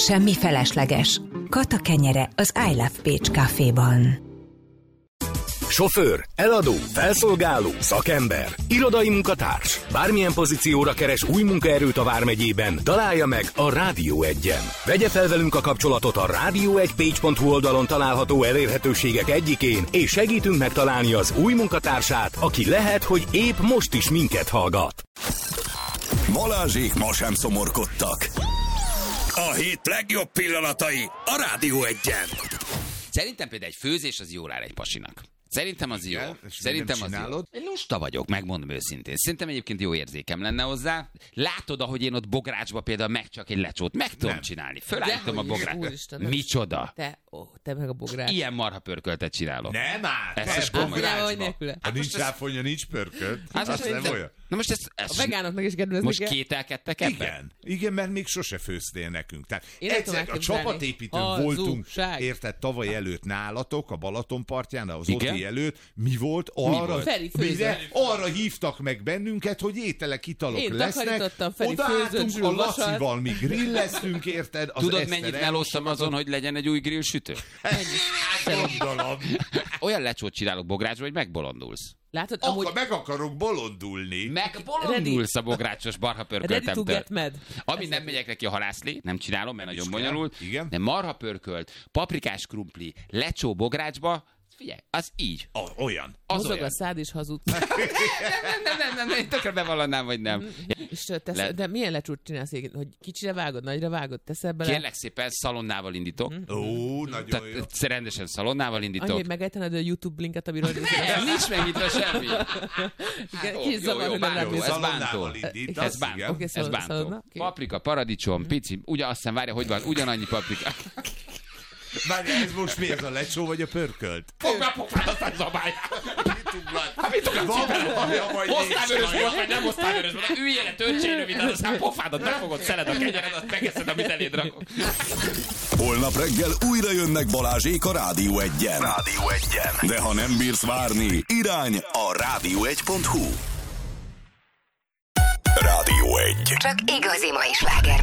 semmi felesleges. Kata kenyere az I Love Pécs Caféban. Sofőr, eladó, felszolgáló, szakember, irodai munkatárs. Bármilyen pozícióra keres új munkaerőt a Vármegyében, találja meg a Rádió 1-en. Vegye fel velünk a kapcsolatot a radio1page.hu oldalon található elérhetőségek egyikén, és segítünk megtalálni az új munkatársát, aki lehet, hogy épp most is minket hallgat. Balázsék ma sem szomorkodtak. A hét legjobb pillanatai a Rádió 1-en. Szerintem például egy főzés az jól áll egy pasinak. Szerintem az jó. Szerintem az jó. Én lusta vagyok, megmondom őszintén. Szerintem egyébként jó érzékem lenne hozzá. Látod, ahogy én ott bográcsba például meg csak egy lecsót meg tudom csinálni. Fölállítom a bográcsot. Micsoda? Te meg a bogrács. Ilyen marha pörköltet csinálok. Nem áll! Ez is bográcsba. Ha nincs ráfonja, nincs pörkölt. Hát nem olyan. Na most a vegánoknak is kedvezni most kell. kételkedtek ebben? Igen, mert még sose főztél nekünk. Tehát egyszer a csapatépítőn voltunk, érted, tavaly előtt nálatok, a Balaton partján, az Oti előtt. Mi volt? Arra hívtak meg bennünket, hogy ételek, italok lesznek. Odaálltunk a Lacival, mi grilleztünk, érted? Tudod, mennyit melóztam azon, hogy legyen egy új grillsütő? Gondolom. Olyan lecsót csinálok bográcsba, hogy megbolondulsz. Látod, meg akarok bolondulni. Megbolondulsz a bográcsos marha pörköltemtől. Ami nem megyek neki a halászlé, nem csinálom, mert nagyon bonyolult. De marha pörkölt, paprikás krumpli, lecsó bográcsba, figyelj, az így. Olyan. Mozog a szád és hazudsz. Nem, én tökre bevallanám, vagy nem. És de milyen lecsót csinálsz, hogy kicsire vágod, nagyra vágod, teszel bele? Kérlek szépen, szalonnával indítok. Nagyon jó. Rendesen szalonnával indítok. Annyi, hogy megejtened a YouTube linket, amiről nincs megnyitva semmi. Jó, szalonnával indítasz. Ez bántó. Paprika, paradicsom, pici, azt hiszem, várja, hogy van, ugyanannyi paprika. Várja, ez most mi, ez a lecsó vagy a pörkölt? Fogd be a pofád, aztán zabálj! Mit ugrál? Hoztál vörösbort, vagy nem hoztál vörösbort? Üljél le törcsényrövidet, aztán pofádat megfogod, szeled a kenyered, azt megeszed, amit eléd rakok. Holnap reggel újra jönnek Balázsék a Rádió 1-en. De ha nem bírsz várni, irány a radio1.hu. Rádió 1. Csak igazi mai sláger.